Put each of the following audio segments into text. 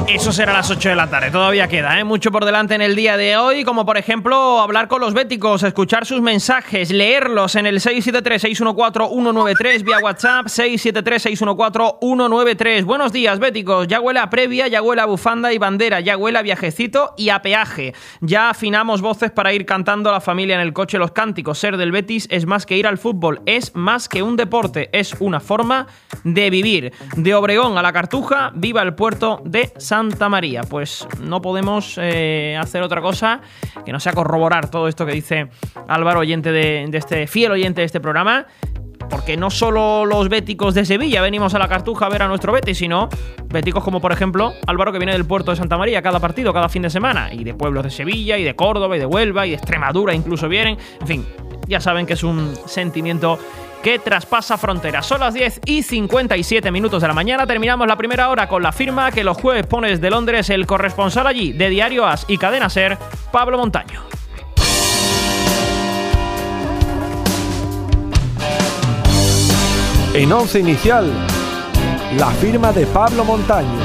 Eso será a las 8 de la tarde. Todavía queda, mucho por delante en el día de hoy, como por ejemplo hablar con los béticos, escuchar sus mensajes, leerlos en el 673-614-193 vía WhatsApp, 673-614-193. Buenos días, béticos. Ya huele a previa, ya huele a bufanda y bandera, ya huele a viajecito y a peaje. Ya afinamos voces para ir cantando a la familia en el coche los cánticos. Ser del Betis es más que ir al fútbol, es más que un deporte, es una forma de vivir. De Obregón a la Cartuja, viva el puerto de Santa María. Pues no podemos hacer otra cosa que no sea corroborar todo esto que dice Álvaro, oyente de este fiel oyente de este programa, porque no solo los béticos de Sevilla venimos a la Cartuja a ver a nuestro Betis, sino béticos como por ejemplo Álvaro, que viene del puerto de Santa María cada partido, cada fin de semana, y de pueblos de Sevilla y de Córdoba y de Huelva y de Extremadura incluso vienen. En fin, ya saben que es un sentimiento que traspasa fronteras. Son las 10:57 de la mañana. Terminamos la primera hora con la firma que los jueves pone desde Londres el corresponsal allí de Diario As y Cadena Ser, Pablo Montaño. En Once Inicial, la firma de Pablo Montaño.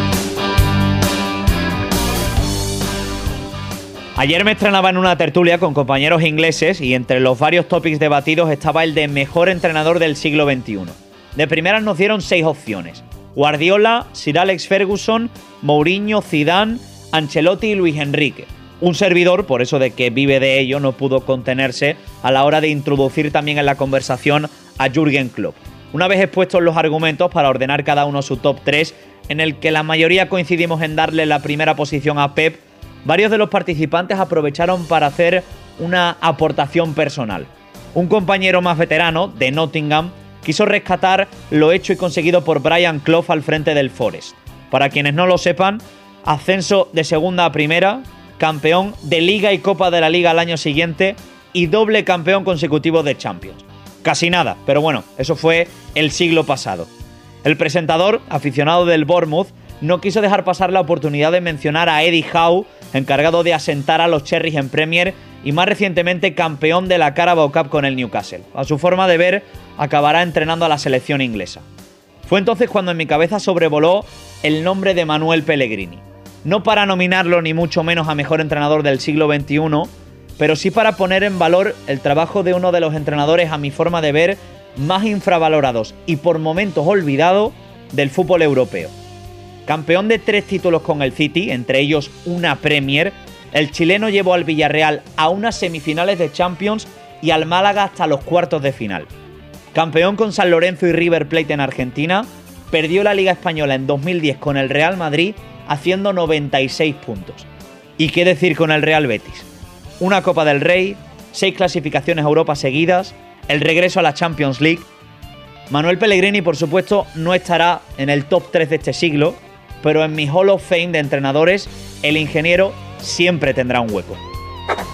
Ayer me estrenaba en una tertulia con compañeros ingleses y entre los varios topics debatidos estaba el de mejor entrenador del siglo XXI. De primeras nos dieron 6 opciones: Guardiola, Sir Alex Ferguson, Mourinho, Zidane, Ancelotti y Luis Enrique. Un servidor, por eso de que vive de ello, no pudo contenerse a la hora de introducir también en la conversación a Jürgen Klopp. Una vez expuestos los argumentos para ordenar cada uno su top 3, en el que la mayoría coincidimos en darle la primera posición a Pep, varios de los participantes aprovecharon para hacer una aportación personal. Un compañero más veterano, de Nottingham, quiso rescatar lo hecho y conseguido por Brian Clough al frente del Forest. Para quienes no lo sepan, ascenso de segunda a primera, campeón de Liga y Copa de la Liga al año siguiente y doble campeón consecutivo de Champions. Casi nada, pero bueno, eso fue el siglo pasado. El presentador, aficionado del Bournemouth, no quiso dejar pasar la oportunidad de mencionar a Eddie Howe, encargado de asentar a los Cherries en Premier y más recientemente campeón de la Carabao Cup con el Newcastle. A su forma de ver, acabará entrenando a la selección inglesa. Fue entonces cuando en mi cabeza sobrevoló el nombre de Manuel Pellegrini. No para nominarlo ni mucho menos a mejor entrenador del siglo XXI, pero sí para poner en valor el trabajo de uno de los entrenadores, a mi forma de ver, más infravalorados y por momentos olvidado del fútbol europeo. Campeón de 3 títulos con el City, entre ellos una Premier, el chileno llevó al Villarreal a unas semifinales de Champions y al Málaga hasta los cuartos de final. Campeón con San Lorenzo y River Plate en Argentina, perdió la Liga Española en 2010 con el Real Madrid haciendo 96 puntos. ¿Y qué decir con el Real Betis? Una Copa del Rey, 6 clasificaciones a Europa seguidas, el regreso a la Champions League. Manuel Pellegrini, por supuesto, no estará en el top 3 de este siglo, pero en mi Hall of Fame de entrenadores, el ingeniero siempre tendrá un hueco.